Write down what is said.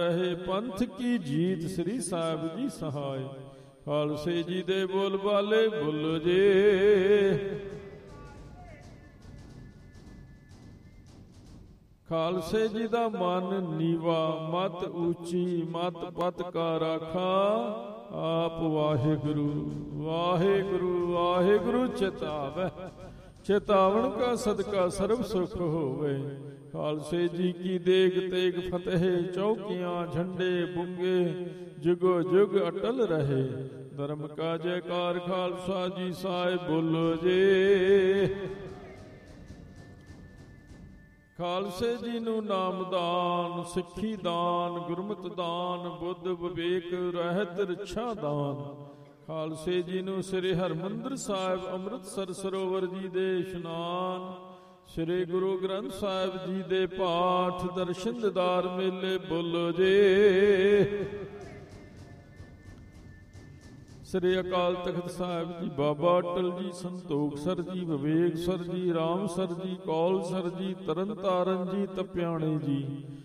ਰਹੇ ਪੰਥ ਕੀ ਜੀਤ ਸ੍ਰੀ ਸਾਹਿਬ ਜੀ ਸਹਾਇ। ਖਾਲਸੇ ਜੀ ਦੇ ਬੋਲ ਬਾਲੇ ਬੋਲੋ ਜੇ। ਖਾਲਸੇ ਜੀ ਦਾ ਮਨ ਨੀਵਾ, ਮਤ ਉੱਚੀ, ਮਤ ਪਤ ਕਾ ਰਾਖਾ। ਆਪ ਵਾਹਿਗੁਰੂ ਵਾਹਿਗੁਰੂ ਵਾਹਿਗੁਰੂ ਚਿਤਾਵੈ, ਚੇਤਾਵਨ ਕਾ ਸਦਕਾ ਸਰਬ ਸੁਖ ਹੋਵੇ। ਖਾਲਸੇ ਜੀ ਕੀ ਦੇਗ ਤੇਗ ਫਤਿਹ, ਚੌਕੀਆਂ ਝੰਡੇ ਬੁੰਗੇ ਜੁਗੋ ਜੁਗ ਅਟਲ ਰਹੇ। ਧਰਮ ਕਾ ਜੈਕਾਰ ਖਾਲਸਾ ਜੀ ਸਾਹਿਬ ਬੋਲੋ ਜੇ। ਖਾਲਸੇ ਜੀ ਨੂੰ ਨਾਮਦਾਨ, ਸਿੱਖੀ ਦਾਨ, ਗੁਰਮਤਿ ਦਾਨ, ਬੁੱਧ ਵਿਵੇਕ ਰਹਿਤ ਰਿਛਾ ਦਾਨ। ਖਾਲਸੇ ਜੀ ਨੂੰ ਸ੍ਰੀ ਹਰਿਮੰਦਰ ਸਾਹਿਬ ਅੰਮ੍ਰਿਤਸਰ ਸਰੋਵਰ ਜੀ ਦੇ ਇਸ਼ਨਾਨ, ਸ੍ਰੀ ਗੁਰੂ ਗ੍ਰੰਥ ਸਾਹਿਬ ਜੀ ਦੇ ਪਾਠ, ਦਰਸ਼ਨ ਦੀਦਾਰ ਮੇਲੇ ਬੋਲੋ ਜੇ। ਸ੍ਰੀ ਅਕਾਲ ਤਖਤ ਸਾਹਿਬ ਜੀ, ਬਾਬਾ ਅਟਲ ਜੀ, ਸੰਤੋਖ ਸਰ ਜੀ, ਵਿਵੇਕ ਸਰ ਜੀ, ਰਾਮ ਸਰ ਜੀ, ਕੌਲ ਸਰ ਜੀ, ਤਰਨ ਤਾਰਨ ਜੀ, ਤਪਿਆਣੇ ਜੀ।